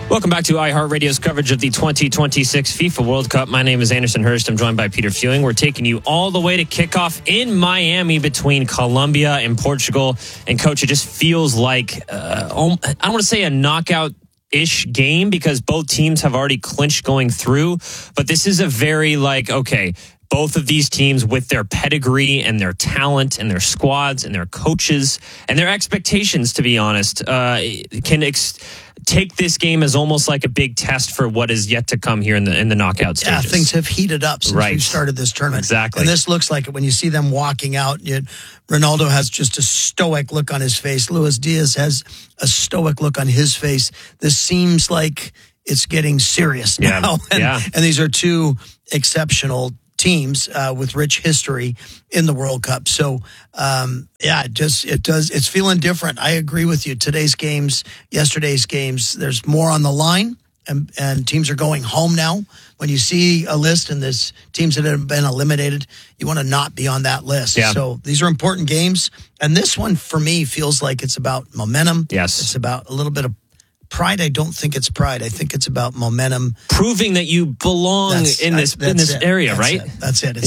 Welcome back to iHeartRadio's coverage of the 2026 FIFA World Cup. My name is Anderson Hurst. I'm joined by Peter Fewing. We're taking you all the way to kickoff in Miami between Colombia and Portugal. And, Coach, it just feels like, I don't want to say a knockout-ish game because both teams have already clinched going through. But this is a very, okay, both of these teams with their pedigree and their talent and their squads and their coaches and their expectations, to be honest, can take this game as almost like a big test for what is yet to come here in the knockout stages. Yeah, things have heated up since we started this tournament. Exactly. And this looks like it when you see them walking out. Ronaldo has just a stoic look on his face. Luis Diaz has a stoic look on his face. This seems like it's getting serious now. And these are two exceptional teams with rich history in the World Cup. So, it's feeling different. I agree with you. Today's games, yesterday's games, there's more on the line, and teams are going home now. When you see a list and there's teams that have been eliminated, you want to not be on that list. Yeah. So these are important games. And this one, for me, feels like it's about momentum. Yes. It's about a little bit of pride. I don't think it's pride. I think it's about momentum. Proving that you belong in this area, right? That's it.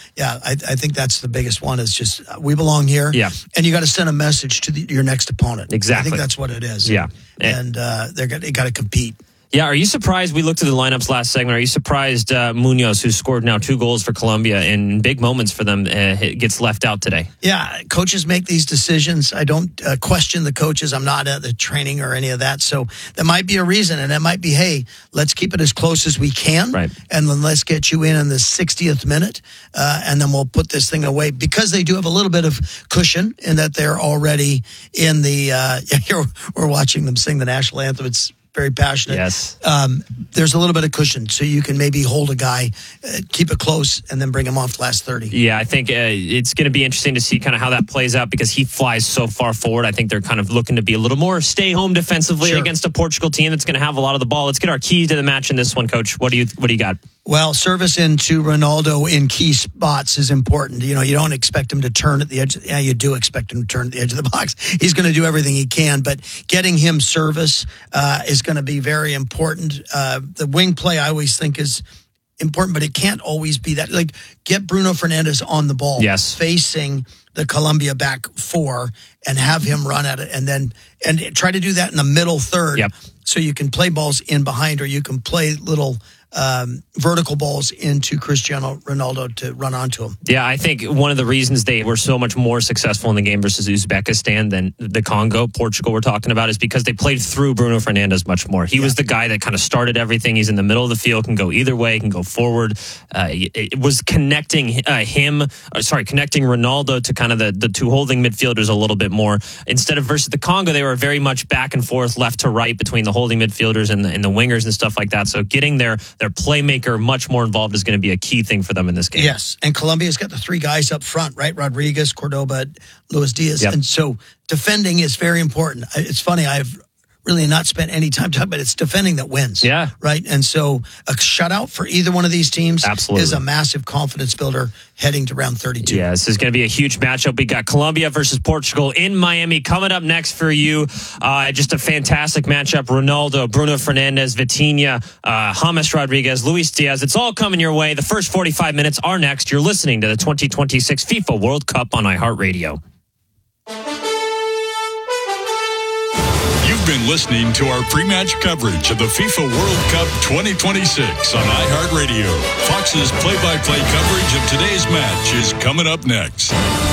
I think that's the biggest one is just we belong here. Yeah. And you got to send a message to your next opponent. Exactly. I think that's what it is. Yeah. And they got to compete. Yeah, are you surprised? We looked at the lineups last segment. Are you surprised Munoz, who scored now 2 goals for Colombia in big moments for them, gets left out today? Yeah, coaches make these decisions. I don't question the coaches. I'm not at the training or any of that. So that might be a reason, and it might be, hey, let's keep it as close as we can, right, and then let's get you in the 60th minute, and then we'll put this thing away. Because they do have a little bit of cushion in that they're already in the we're watching them sing the national anthem. It's very passionate. Yes. There's a little bit of cushion, so you can maybe hold a guy, keep it close, and then bring him off the last 30. Yeah, I think it's going to be interesting to see kind of how that plays out because he flies so far forward. I think they're kind of looking to be a little more stay home defensively against a Portugal team that's going to have a lot of the ball. Let's get our keys to the match in this one, Coach. What do you got? Well, service into Ronaldo in key spots is important. You don't expect him to turn at the edge. Yeah, you do expect him to turn at the edge of the box. He's going to do everything he can, but getting him service is going to be very important. The wing play I always think is important, but it can't always be that. Like, get Bruno Fernandes on the ball, facing the Colombia back 4 and have him run at it and try to do that in the middle third. Yep. So you can play balls in behind or you can play little vertical balls into Cristiano Ronaldo to run onto him. Yeah, I think one of the reasons they were so much more successful in the game versus Uzbekistan than the Congo, Portugal we're talking about, is because they played through Bruno Fernandes much more. He was the guy that kind of started everything. He's in the middle of the field, can go either way, can go forward. It was connecting connecting Ronaldo to kind of the two holding midfielders a little bit more. Instead of versus the Congo, they were very much back and forth, left to right between the holding midfielders and the wingers and stuff like that. So getting their playmaker much more involved is going to be a key thing for them in this game. Yes, and Colombia's got the 3 guys up front, right? Rodriguez, Cordoba, Luis Diaz. Yep. And so defending is very important. It's funny, I've really not spent any time talking, but it's defending that wins. Yeah. Right? And so a shutout for either one of these teams is a massive confidence builder heading to round 32. Yeah, this is going to be a huge matchup. We got Colombia versus Portugal in Miami coming up next for you. Just a fantastic matchup. Ronaldo, Bruno Fernandes, Vitinha, James Rodriguez, Luis Diaz. It's all coming your way. The first 45 minutes are next. You're listening to the 2026 FIFA World Cup on iHeartRadio. You've been listening to our pre-match coverage of the FIFA World Cup 2026 on iHeartRadio. Fox's play-by-play coverage of today's match is coming up next.